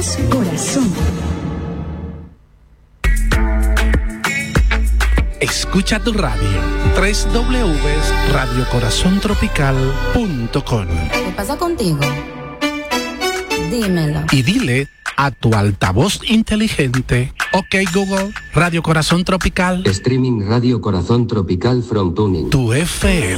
Somos corazón. Escucha tu radio. www.radiocorazontropical.com. ¿Qué pasa contigo? Dímelo. Y dile a tu altavoz inteligente: OK Google, Radio Corazón Tropical. Streaming Radio Corazón Tropical from Tuning. Tu FM.